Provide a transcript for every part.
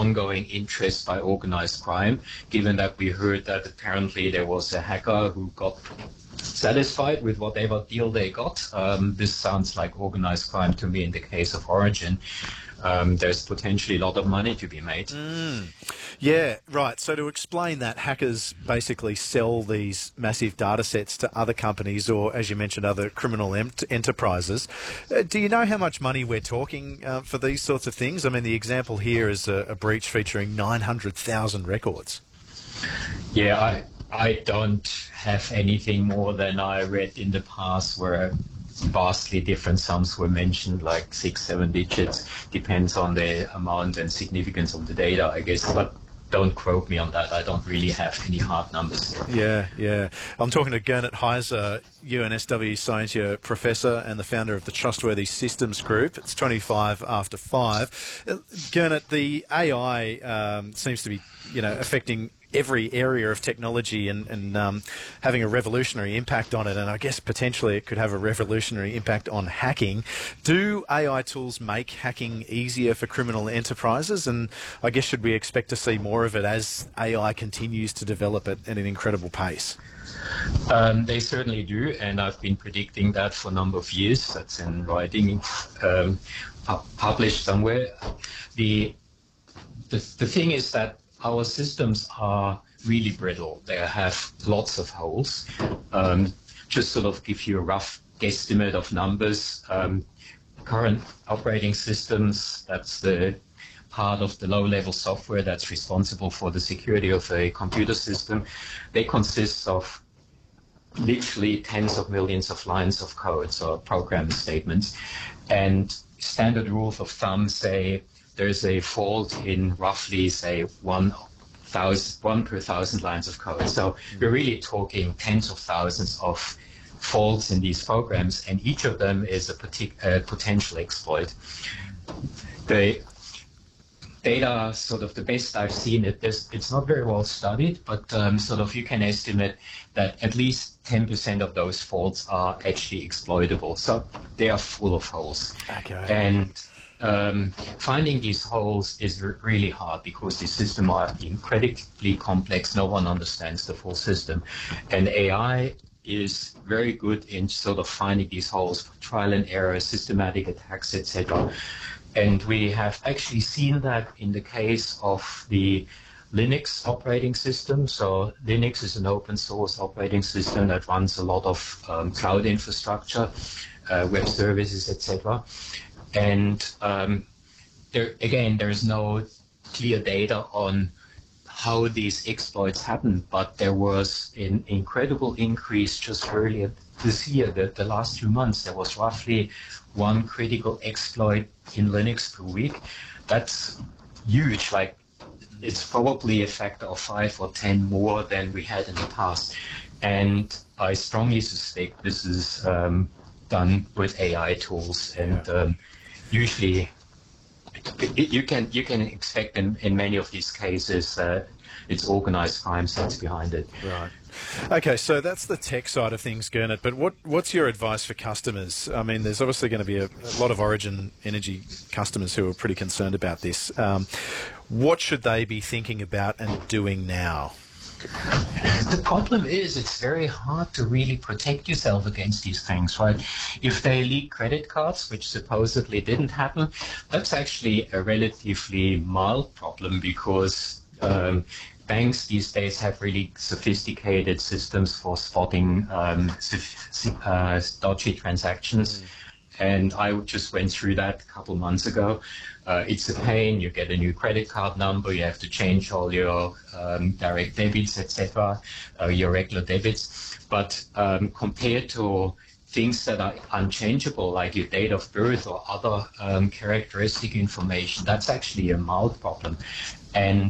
ongoing interest by organized crime, given that we heard that apparently there was a hacker who got satisfied with whatever deal they got. This sounds like organized crime to me in the case of Origin. There's potentially a lot of money to be made. Yeah, right. So to explain that, hackers basically sell these massive data sets to other companies or, as you mentioned, other criminal enterprises. Do you know how much money we're talking for these sorts of things? I mean, the example here is a breach featuring 900,000 records. Yeah, I don't have anything more than I read in the past where vastly different sums were mentioned, like 6-7 digits, depends on the amount and significance of the data, I guess, but don't quote me on that. I don't really have any hard numbers. Yeah. I'm talking to Gernot Heiser, UNSW Scientia professor and the founder of the Trustworthy Systems Group. It's 25 after 5. Gernot, the AI seems to be, affecting every area of technology and having a revolutionary impact on it, and I guess potentially it could have a revolutionary impact on hacking. Do AI tools make hacking easier for criminal enterprises? And I guess should we expect to see more of it as AI continues to develop at an incredible pace? They certainly do, and I've been predicting that for a number of years. That's in writing, published somewhere. The thing is that our systems are really brittle. They have lots of holes. Just sort of give you a rough guesstimate of numbers. Current operating systems, that's the part of the low-level software that's responsible for the security of a computer system. They consist of literally tens of millions of lines of code, so program statements. And standard rules of thumb say there's a fault in roughly, say, one per 1,000 lines of code. So we're really talking tens of thousands of faults in these programs, and each of them is a potential exploit. The data, sort of the best I've seen, it's not very well studied, but sort of you can estimate that at least 10% of those faults are actually exploitable. So they are full of holes. Okay. And finding these holes is really hard because the systems are incredibly complex. No one understands the full system. And AI is very good in sort of finding these holes, trial and error, systematic attacks, etc. And we have actually seen that in the case of the Linux operating system. So Linux is an open source operating system that runs a lot of cloud infrastructure, web services, etc. And there is no clear data on how these exploits happen, but there was an incredible increase just earlier this year, the last 2 months. There was roughly one critical exploit in Linux per week. That's huge. Like, it's probably a factor of 5 or 10 more than we had in the past. And I strongly suspect this is done with AI tools, and usually you can expect in many of these cases it's organized crime that's behind it. Right. Okay, so that's the tech side of things, Gernot, but what's your advice for customers? I mean, there's obviously going to be a lot of Origin Energy customers who are pretty concerned about this. What should they be thinking about and doing now? The problem is it's very hard to really protect yourself against these things, right? If they leak credit cards, which supposedly didn't happen, that's actually a relatively mild problem because banks these days have really sophisticated systems for spotting dodgy transactions. And I just went through that a couple months ago. It's a pain. You get a new credit card number. You have to change all your direct debits, etc., your regular debits. But compared to things that are unchangeable, like your date of birth or other characteristic information, that's actually a mild problem. And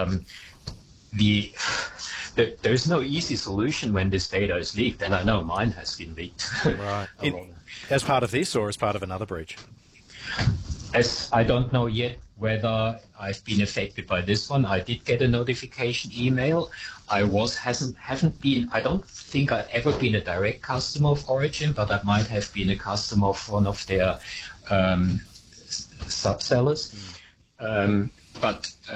there's no easy solution when this data is leaked, and I know mine has been leaked. Right. As part of this or as part of another breach? As I don't know yet whether I've been affected by this one. I did get a notification email. I don't think I've ever been a direct customer of Origin, but I might have been a customer of one of their sub-sellers. But